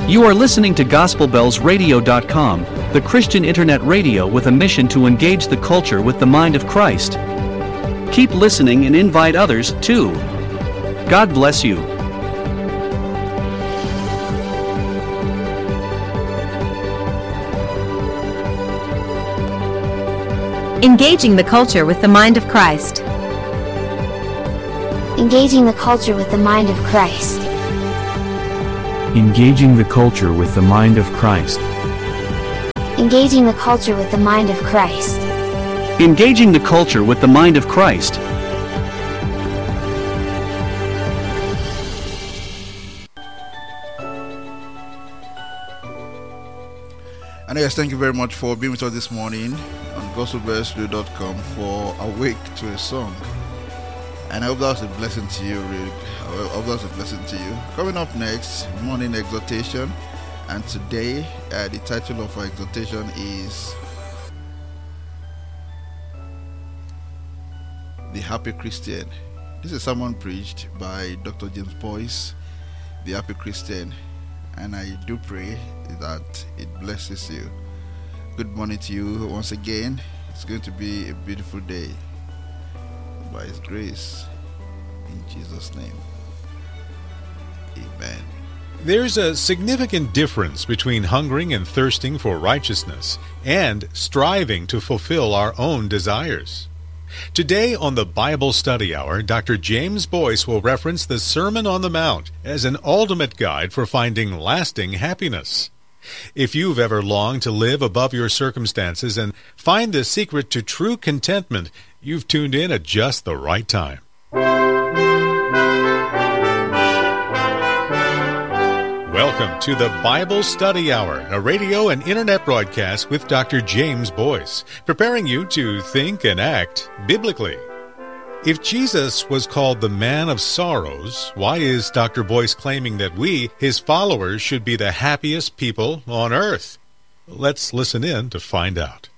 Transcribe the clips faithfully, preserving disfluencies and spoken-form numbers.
You are listening to Gospel Bells Radio dot com, the Christian internet radio with a mission to engage the culture with the mind of Christ. Keep listening and invite others, too. God bless you. Engaging the culture with the mind of Christ. Engaging the culture with the mind of Christ. Engaging the culture with the mind of Christ. Engaging the culture with the mind of Christ. Engaging the culture with the mind of Christ. And yes, thank you very much for being with us this morning on Gospel Bells Radio dot com for Awake to a Song. And I hope that was a blessing to you, really. I hope that was a blessing to you. Coming up next, morning exhortation. And today, uh, the title of our exhortation is The Happy Christian. This is a sermon preached by Doctor James Boyce, The Happy Christian. And I do pray that it blesses you. Good morning to you once again. It's going to be a beautiful day by His grace, in Jesus' name. Amen. There's a significant difference between hungering and thirsting for righteousness and striving to fulfill our own desires. Today on the Bible Study Hour, Doctor James Boyce will reference the Sermon on the Mount as an ultimate guide for finding lasting happiness. If you've ever longed to live above your circumstances and find the secret to true contentment, you've tuned in at just the right time. Welcome to the Bible Study Hour, a radio and internet broadcast with Doctor James Boyce, preparing you to think and act biblically. If Jesus was called the man of sorrows, why is Doctor Boyce claiming that we, his followers, should be the happiest people on earth? Let's listen in to find out.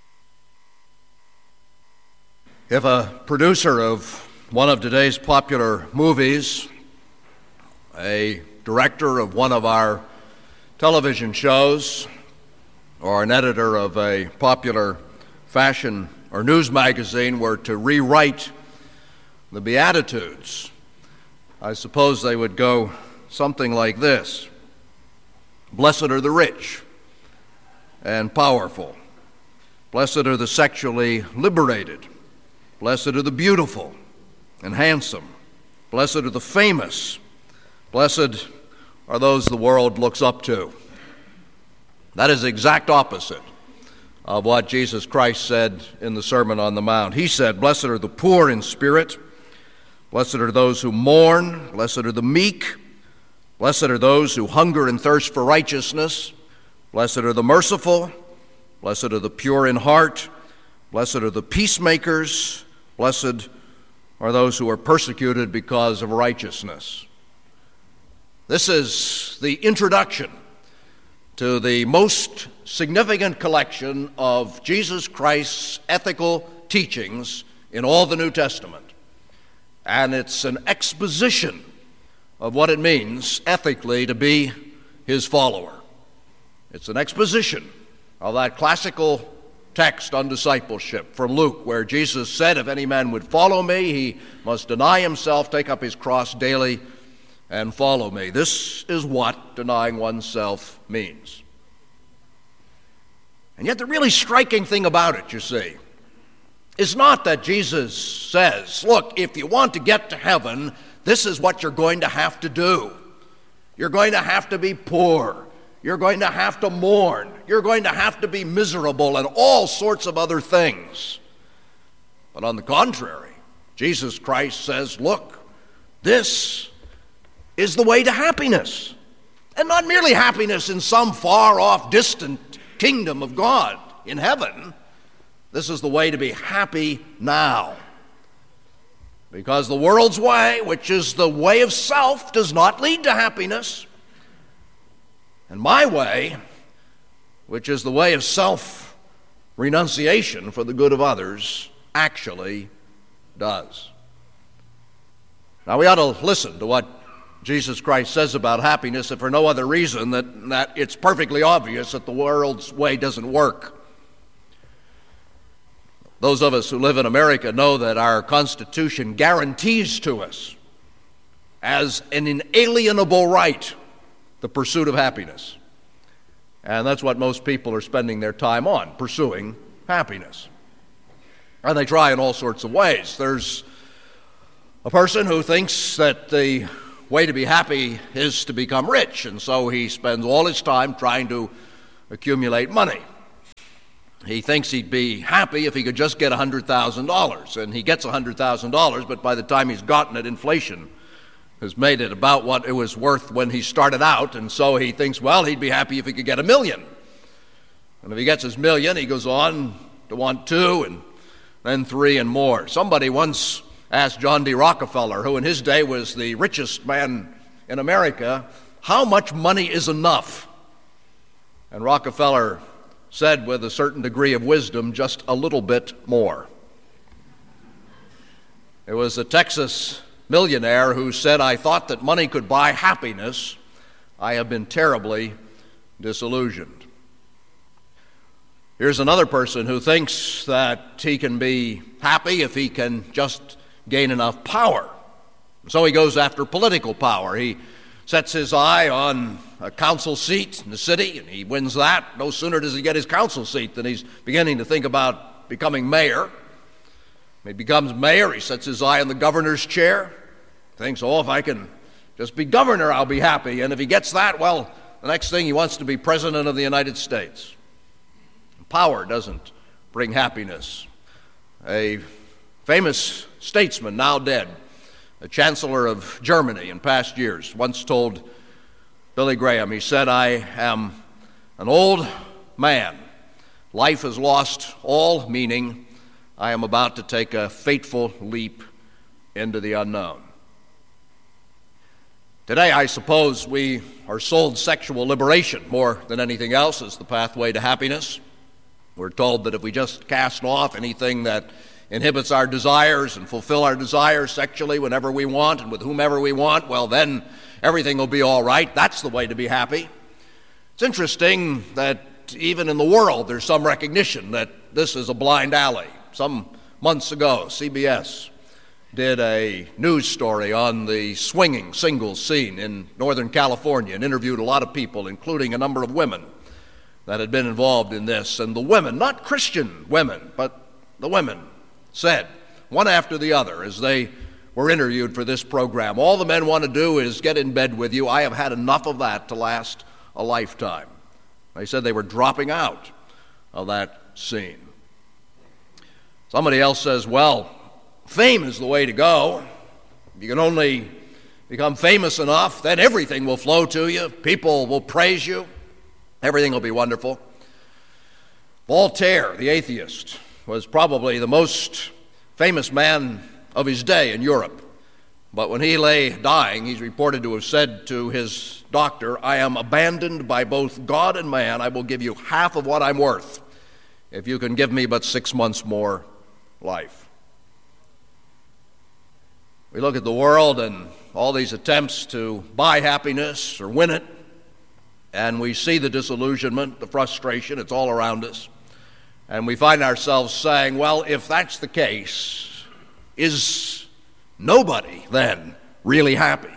If a producer of one of today's popular movies, a director of one of our television shows, or an editor of a popular fashion or news magazine were to rewrite the Beatitudes, I suppose they would go something like this. Blessed are the rich and powerful. Blessed are the sexually liberated. Blessed are the beautiful and handsome. Blessed are the famous. Blessed are those the world looks up to. That is the exact opposite of what Jesus Christ said in the Sermon on the Mount. He said, blessed are the poor in spirit. Blessed are those who mourn. Blessed are the meek. Blessed are those who hunger and thirst for righteousness. Blessed are the merciful. Blessed are the pure in heart. Blessed are the peacemakers. Blessed are those who are persecuted because of righteousness. This is the introduction to the most significant collection of Jesus Christ's ethical teachings in all the New Testament. And it's an exposition of what it means ethically to be his follower. It's an exposition of that classical text on discipleship from Luke, where Jesus said, if any man would follow me, he must deny himself, take up his cross daily, and follow me. This is what denying oneself means. And yet the really striking thing about it, you see, is not that Jesus says, look, if you want to get to heaven, this is what you're going to have to do. You're going to have to be poor. You're going to have to mourn. You're going to have to be miserable and all sorts of other things. But on the contrary, Jesus Christ says, look, this is the way to happiness. And not merely happiness in some far-off, distant kingdom of God in heaven. This is the way to be happy now. Because the world's way, which is the way of self, does not lead to happiness. And my way, which is the way of self-renunciation for the good of others, actually does. Now we ought to listen to what Jesus Christ says about happiness, if for no other reason that, that it's perfectly obvious that the world's way doesn't work. Those of us who live in America know that our Constitution guarantees to us as an inalienable right the pursuit of happiness. And that's what most people are spending their time on, pursuing happiness. And they try in all sorts of ways. There's a person who thinks that the way to be happy is to become rich, and so he spends all his time trying to accumulate money. He thinks he'd be happy if he could just get one hundred thousand dollars, and he gets one hundred thousand dollars, but by the time he's gotten it, inflation has made it about what it was worth when he started out, and so he thinks, well, he'd be happy if he could get a million. And if he gets his million, he goes on to want two, and then three and more. Somebody once asked John D. Rockefeller, who in his day was the richest man in America, how much money is enough? And Rockefeller said with a certain degree of wisdom, just a little bit more. There was a Texas millionaire who said, I thought that money could buy happiness. I have been terribly disillusioned. Here's another person who thinks that he can be happy if he can just gain enough power. So he goes after political power. He sets his eye on a council seat in the city, and he wins that. No sooner does he get his council seat than he's beginning to think about becoming mayor. When he becomes mayor, he sets his eye on the governor's chair. Thinks, oh, if I can just be governor, I'll be happy. And if he gets that, well, the next thing he wants to be president of the United States. Power doesn't bring happiness. A famous statesman, now dead, a chancellor of Germany in past years, once told Billy Graham, he said, I am an old man. Life has lost all meaning. I am about to take a fateful leap into the unknown. Today, I suppose we are sold sexual liberation more than anything else as the pathway to happiness. We're told that if we just cast off anything that inhibits our desires and fulfill our desires sexually whenever we want and with whomever we want, well, then everything will be all right. That's the way to be happy. It's interesting that even in the world there's some recognition that this is a blind alley. Some months ago, C B S did a news story on the swinging singles scene in Northern California and interviewed a lot of people, including a number of women that had been involved in this. And the women, not Christian women, but the women, said, one after the other, as they were interviewed for this program, all the men want to do is get in bed with you. I have had enough of that to last a lifetime. They said they were dropping out of that scene. Somebody else says, well, fame is the way to go. You can only become famous enough, then everything will flow to you. People will praise you. Everything will be wonderful. Voltaire, the atheist, was probably the most famous man of his day in Europe. But when he lay dying, he's reported to have said to his doctor, I am abandoned by both God and man. I will give you half of what I'm worth if you can give me but six months more life. We look at the world and all these attempts to buy happiness or win it, and we see the disillusionment, the frustration, it's all around us. And we find ourselves saying, well, if that's the case, is nobody then really happy?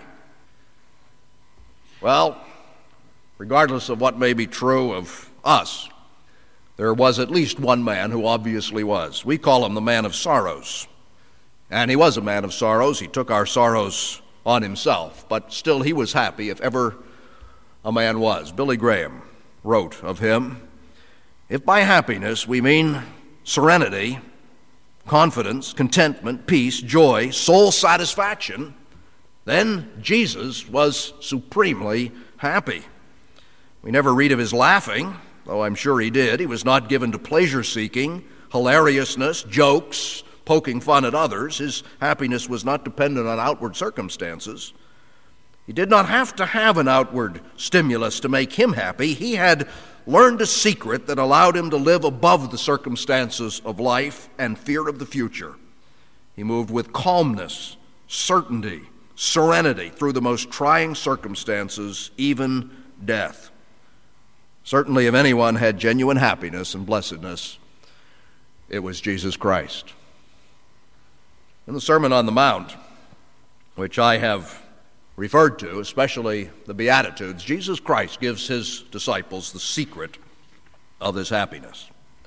Well, regardless of what may be true of us, there was at least one man who obviously was. We call him the man of sorrows. And he was a man of sorrows. He took our sorrows on himself, but still he was happy if ever a man was. Billy Graham wrote of him, if by happiness we mean serenity, confidence, contentment, peace, joy, soul satisfaction, then Jesus was supremely happy. We never read of his laughing, though I'm sure he did. He was not given to pleasure-seeking, hilariousness, jokes, poking fun at others. His happiness was not dependent on outward circumstances. He did not have to have an outward stimulus to make him happy. He had learned a secret that allowed him to live above the circumstances of life and fear of the future. He moved with calmness, certainty, serenity through the most trying circumstances, even death. Certainly, if anyone had genuine happiness and blessedness, it was Jesus Christ. In the Sermon on the Mount, which I have referred to, especially the Beatitudes, Jesus Christ gives his disciples the secret of this happiness.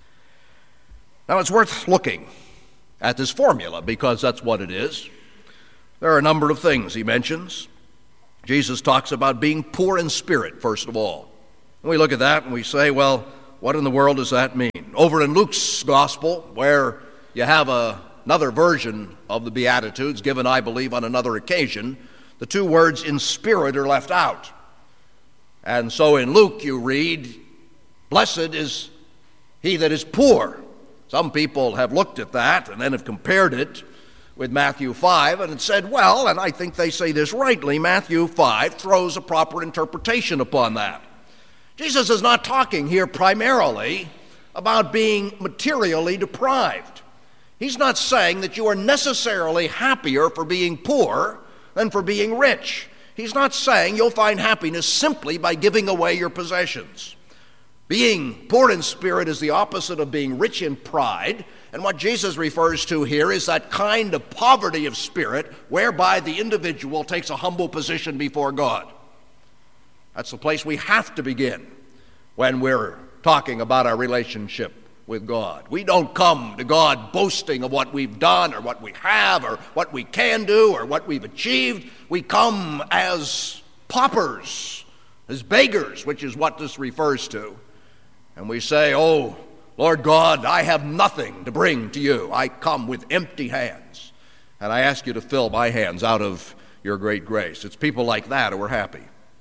Now, it's worth looking at this formula because that's what it is. There are a number of things he mentions. Jesus talks about being poor in spirit, first of all. And we look at that and we say, well, what in the world does that mean? Over in Luke's gospel, where you have a, another version of the Beatitudes, given, I believe, on another occasion, the two words in spirit are left out. And so in Luke you read, blessed is he that is poor. Some people have looked at that and then have compared it with Matthew five and said, well, and I think they say this rightly, Matthew five throws a proper interpretation upon that. Jesus is not talking here primarily about being materially deprived. He's not saying that you are necessarily happier for being poor than for being rich. He's not saying you'll find happiness simply by giving away your possessions. Being poor in spirit is the opposite of being rich in pride, and what Jesus refers to here is that kind of poverty of spirit whereby the individual takes a humble position before God. That's the place we have to begin when we're talking about our relationship with God. We don't come to God boasting of what we've done or what we have or what we can do or what we've achieved. We come as paupers, as beggars, which is what this refers to. And we say, oh, Lord God, I have nothing to bring to you. I come with empty hands, and I ask you to fill my hands out of your great grace. It's people like that who are happy.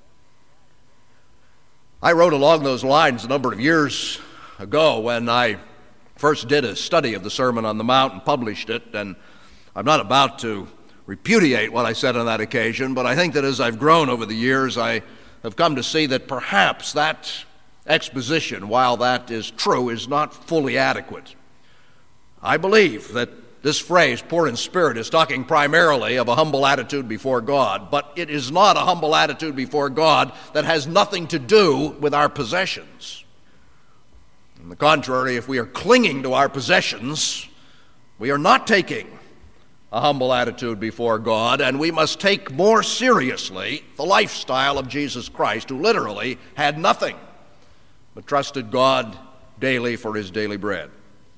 I wrote along those lines a number of years ago when I first did a study of the Sermon on the Mount and published it, and I'm not about to repudiate what I said on that occasion, but I think that as I've grown over the years, I have come to see that perhaps that exposition, while that is true, is not fully adequate. I believe that this phrase, poor in spirit, is talking primarily of a humble attitude before God, but it is not a humble attitude before God that has nothing to do with our possessions. On the contrary, if we are clinging to our possessions, we are not taking a humble attitude before God, and we must take more seriously the lifestyle of Jesus Christ, who literally had nothing but trusted God daily for his daily bread.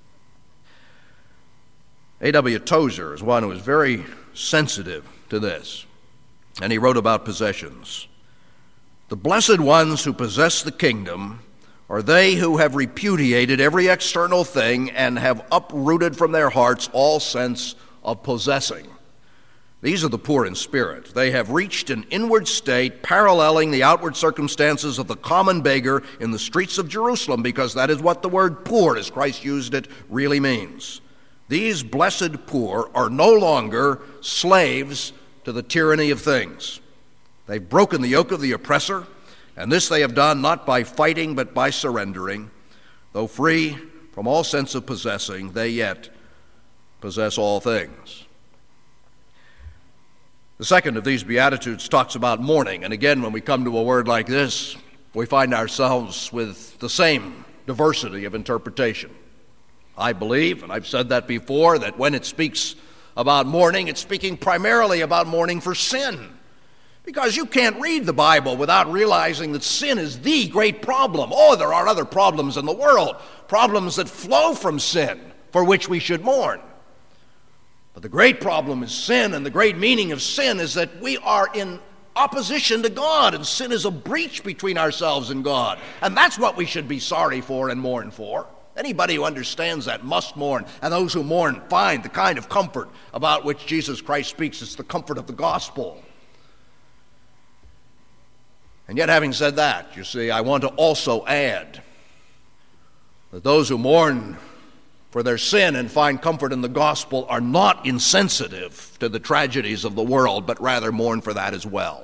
A W Tozer is one who is very sensitive to this, and he wrote about possessions. The blessed ones who possess the kingdom are they who have repudiated every external thing and have uprooted from their hearts all sense of possessing. These are the poor in spirit. They have reached an inward state paralleling the outward circumstances of the common beggar in the streets of Jerusalem, because that is what the word poor, as Christ used it, really means. These blessed poor are no longer slaves to the tyranny of things. They've broken the yoke of the oppressor, and this they have done not by fighting but by surrendering. Though free from all sense of possessing, they yet possess all things. The second of these Beatitudes talks about mourning, and again, when we come to a word like this, we find ourselves with the same diversity of interpretation. I believe, and I've said that before, that when it speaks about mourning, it's speaking primarily about mourning for sin. Because you can't read the Bible without realizing that sin is the great problem. Oh, there are other problems in the world, problems that flow from sin, for which we should mourn. But the great problem is sin, and the great meaning of sin is that we are in opposition to God, and sin is a breach between ourselves and God. And that's what we should be sorry for and mourn for. Anybody who understands that must mourn, and those who mourn find the kind of comfort about which Jesus Christ speaks. It's the comfort of the gospel. And yet, having said that, you see, I want to also add that those who mourn for their sin and find comfort in the gospel are not insensitive to the tragedies of the world, but rather mourn for that as well.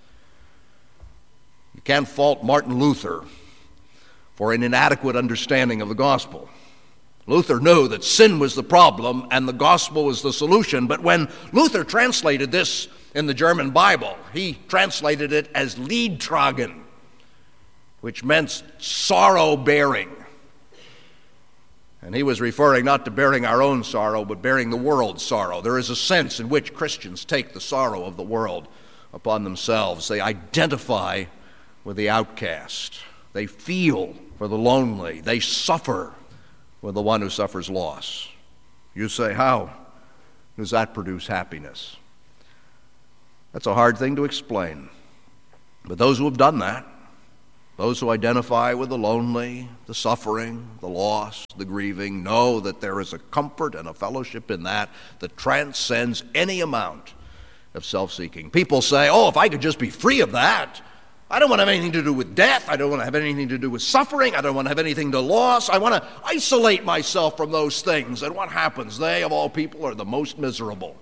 You can't fault Martin Luther for an inadequate understanding of the gospel. Luther knew that sin was the problem and the gospel was the solution, but when Luther translated this in the German Bible. He translated it as Leidtragen, which meant sorrow-bearing. And he was referring not to bearing our own sorrow, but bearing the world's sorrow. There is a sense in which Christians take the sorrow of the world upon themselves. They identify with the outcast. They feel for the lonely. They suffer with the one who suffers loss. You say, how does that produce happiness? That's a hard thing to explain. But those who have done that, those who identify with the lonely, the suffering, the lost, the grieving, know that there is a comfort and a fellowship in that that transcends any amount of self-seeking. People say, oh, if I could just be free of that, I don't want to have anything to do with death. I don't want to have anything to do with suffering. I don't want to have anything to loss. I want to isolate myself from those things. And what happens? They, of all people, are the most miserable.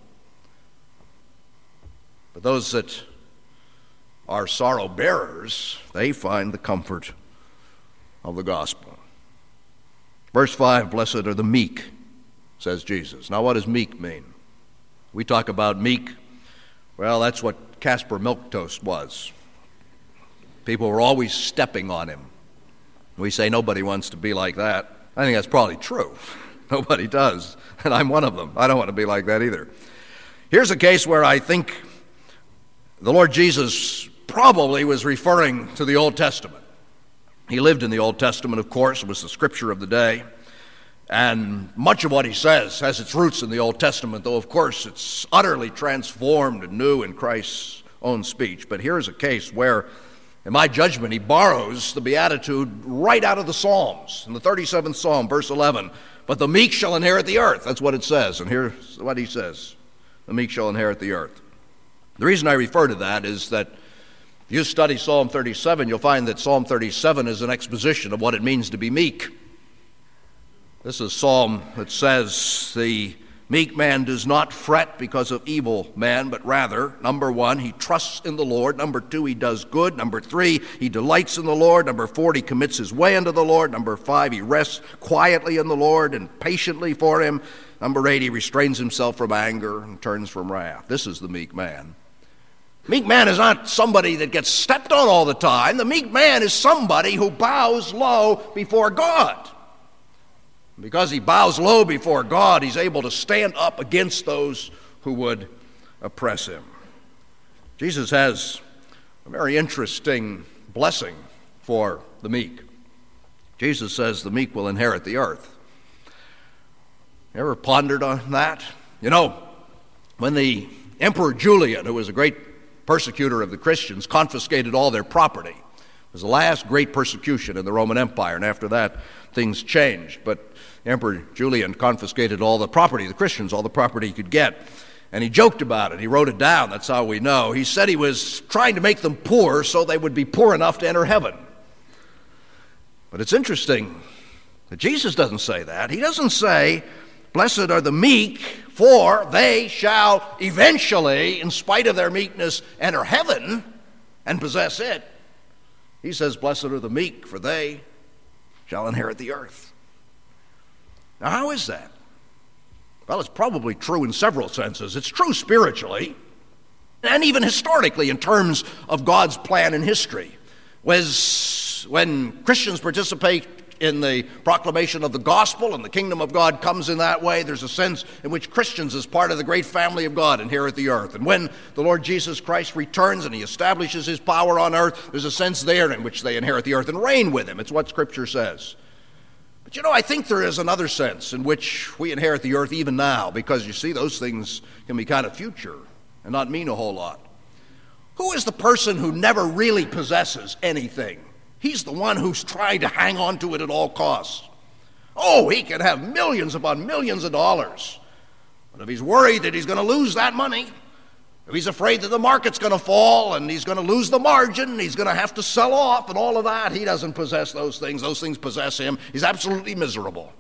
But those that are sorrow bearers, they find the comfort of the gospel. Verse five, blessed are the meek, says Jesus. Now what does meek mean? We talk about meek. Well, that's what Casper Milquetoast was. People were always stepping on him. We say nobody wants to be like that. I think that's probably true. Nobody does. And I'm one of them. I don't want to be like that either. Here's a case where I think the Lord Jesus probably was referring to the Old Testament. He lived in the Old Testament, of course. It was the scripture of the day. And much of what he says has its roots in the Old Testament, though, of course, it's utterly transformed and new in Christ's own speech. But here's a case where, in my judgment, he borrows the beatitude right out of the Psalms. In the thirty-seventh Psalm, verse eleven, but the meek shall inherit the earth. That's what it says. And here's what he says. The meek shall inherit the earth. The reason I refer to that is that if you study Psalm thirty-seven, you'll find that Psalm thirty-seven is an exposition of what it means to be meek. This is a psalm that says the meek man does not fret because of evil men, but rather, number one, he trusts in the Lord. Number two, he does good. Number three, he delights in the Lord. Number four, he commits his way unto the Lord. Number five, he rests quietly in the Lord and patiently for him. Number eight, he restrains himself from anger and turns from wrath. This is the meek man. Meek man is not somebody that gets stepped on all the time. The meek man is somebody who bows low before God. Because he bows low before God, he's able to stand up against those who would oppress him. Jesus has a very interesting blessing for the meek. Jesus says the meek will inherit the earth. You ever pondered on that? You know, when the Emperor Julian, who was a great persecutor of the Christians, confiscated all their property, it was the last great persecution in the Roman Empire, and after that, things changed. But Emperor Julian confiscated all the property, the Christians, all the property he could get. And he joked about it. He wrote it down. That's how we know. He said he was trying to make them poor so they would be poor enough to enter heaven. But it's interesting that Jesus doesn't say that. He doesn't say, blessed are the meek, for they shall eventually, in spite of their meekness, enter heaven and possess it. He says, blessed are the meek, for they shall inherit the earth. Now, how is that? Well, it's probably true in several senses. It's true spiritually, and even historically in terms of God's plan in history. Was when Christians participate in the proclamation of the gospel and the kingdom of God comes in that way, there's a sense in which Christians, as part of the great family of God, inherit the earth. And when the Lord Jesus Christ returns and he establishes his power on earth, there's a sense there in which they inherit the earth and reign with him. It's what Scripture says. But you know, I think there is another sense in which we inherit the earth even now, because you see, those things can be kind of future and not mean a whole lot. Who is the person who never really possesses anything? He's the one who's trying to hang on to it at all costs. Oh, he can have millions upon millions of dollars. But if he's worried that he's going to lose that money, if he's afraid that the market's going to fall and he's going to lose the margin, he's going to have to sell off and all of that, he doesn't possess those things. Those things possess him. He's absolutely miserable.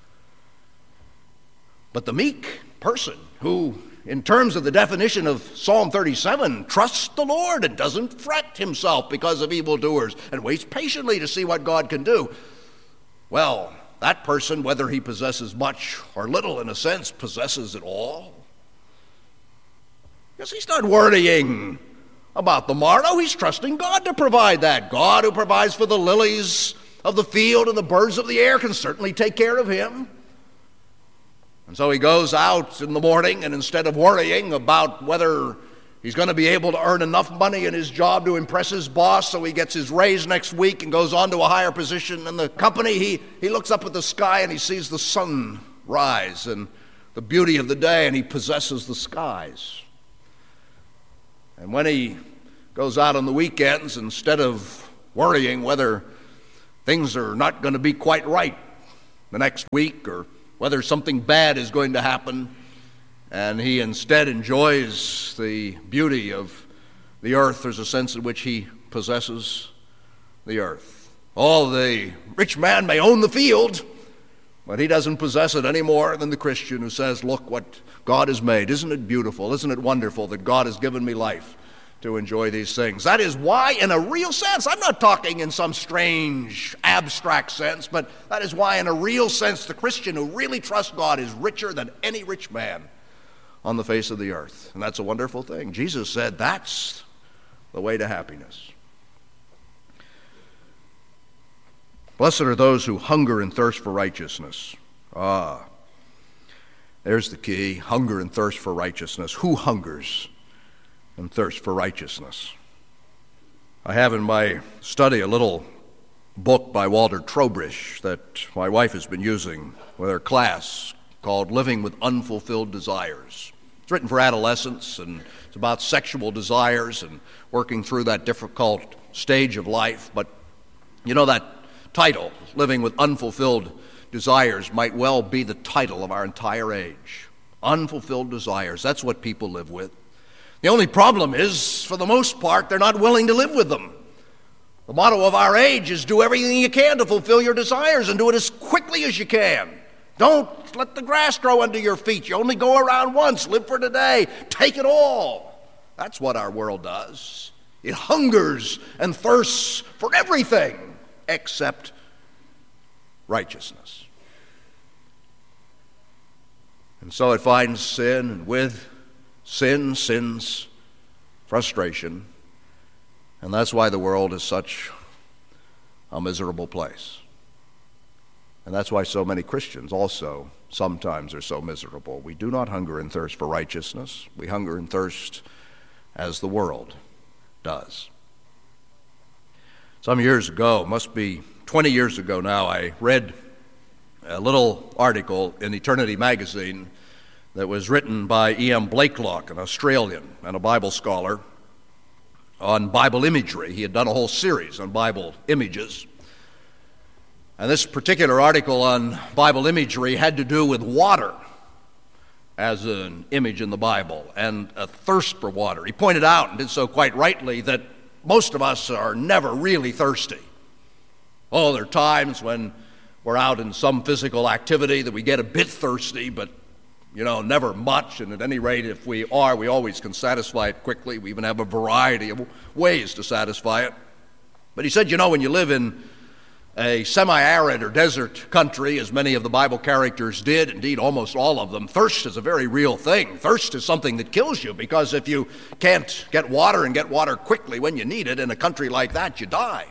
But the meek person who, in terms of the definition of Psalm thirty-seven, trusts the Lord and doesn't fret himself because of evildoers and waits patiently to see what God can do, well, that person, whether he possesses much or little, in a sense, possesses it all. Because he's not worrying about the morrow. He's trusting God to provide that. God who provides for the lilies of the field and the birds of the air can certainly take care of him. And so he goes out in the morning, and instead of worrying about whether he's going to be able to earn enough money in his job to impress his boss so he gets his raise next week and goes on to a higher position in the company, he, he looks up at the sky and he sees the sun rise and the beauty of the day, and he possesses the skies. And when he goes out on the weekends, instead of worrying whether things are not going to be quite right the next week or whether something bad is going to happen, and he instead enjoys the beauty of the earth, there's a sense in which he possesses the earth. Oh, the rich man may own the field, but he doesn't possess it any more than the Christian who says, look what God has made. Isn't it beautiful? Isn't it wonderful that God has given me life to enjoy these things? That is why, in a real sense, I'm not talking in some strange, abstract sense, but that is why, in a real sense, the Christian who really trusts God is richer than any rich man on the face of the earth. And that's a wonderful thing. Jesus said that's the way to happiness. Blessed are those who hunger and thirst for righteousness. Ah, there's the key, hunger and thirst for righteousness. Who hungers and thirsts for righteousness? I have in my study a little book by Walter Trowbridge that my wife has been using with her class called Living with Unfulfilled Desires. It's written for adolescents, and it's about sexual desires and working through that difficult stage of life. But you know, that title, Living with Unfulfilled Desires, might well be the title of our entire age. Unfulfilled desires, that's what people live with. The only problem is, for the most part, they're not willing to live with them. The motto of our age is do everything you can to fulfill your desires, and do it as quickly as you can. Don't let the grass grow under your feet. You only go around once. Live for today. Take it all. That's what our world does. It hungers and thirsts for everything except righteousness. And so it finds sin, and with sin, sin's frustration. And that's why the world is such a miserable place. And that's why so many Christians also sometimes are so miserable. We do not hunger and thirst for righteousness. We hunger and thirst as the world does. Some years ago, must be twenty years ago now, I read a little article in Eternity magazine that was written by E M Blakelock, an Australian and a Bible scholar, on Bible imagery. He had done a whole series on Bible images. And this particular article on Bible imagery had to do with water as an image in the Bible and a thirst for water. He pointed out, and did so quite rightly, that most of us are never really thirsty. Oh, there are times when we're out in some physical activity that we get a bit thirsty, but, you know, never much. And at any rate, if we are, we always can satisfy it quickly. We even have a variety of ways to satisfy it. But he said, you know, when you live in a semi-arid or desert country, as many of the Bible characters did, indeed almost all of them, thirst is a very real thing. Thirst is something that kills you, because if you can't get water and get water quickly when you need it in a country like that, you die.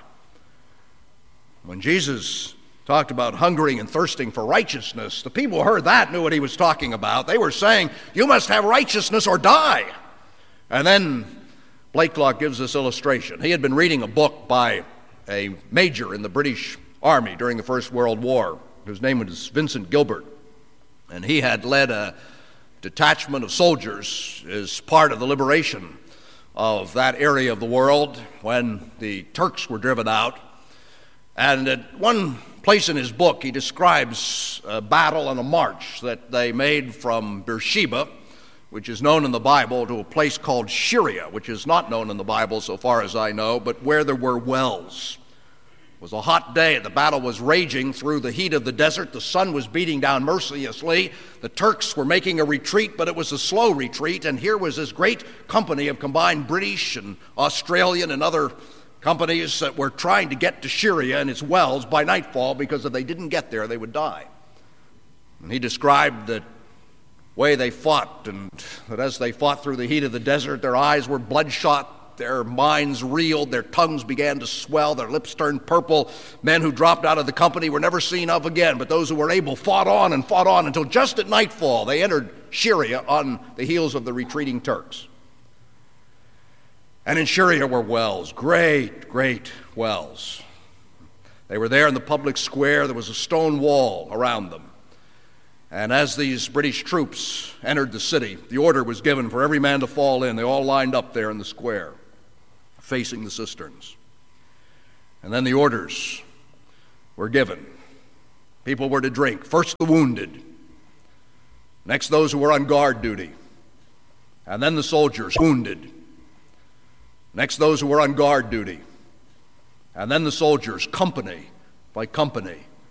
When Jesus talked about hungering and thirsting for righteousness, the people who heard that knew what he was talking about. They were saying, you must have righteousness or die. And then Blakelock gives this illustration. He had been reading a book by a major in the British Army during the First World War, whose name was Vincent Gilbert. And he had led a detachment of soldiers as part of the liberation of that area of the world when the Turks were driven out. And at one place in his book, he describes a battle and a march that they made from Beersheba, which is known in the Bible, to a place called Syria, which is not known in the Bible so far as I know, but where there were wells. It was a hot day. The battle was raging through the heat of the desert. The sun was beating down mercilessly. The Turks were making a retreat, but it was a slow retreat. And here was this great company of combined British and Australian and other companies that were trying to get to Syria and its wells by nightfall, because if they didn't get there, they would die. And he described that way they fought, and that as they fought through the heat of the desert, their eyes were bloodshot, their minds reeled, their tongues began to swell, their lips turned purple. Men who dropped out of the company were never seen of again, but those who were able fought on and fought on until just at nightfall they entered Syria on the heels of the retreating Turks. And in Syria were wells, great, great wells. They were there in the public square. There was a stone wall around them. And as these British troops entered the city, the order was given for every man to fall in. They all lined up there in the square, facing the cisterns. And then the orders were given. People were to drink. First the wounded, next those who were on guard duty, and then the soldiers, wounded. Next those who were on guard duty, and then the soldiers, company by company.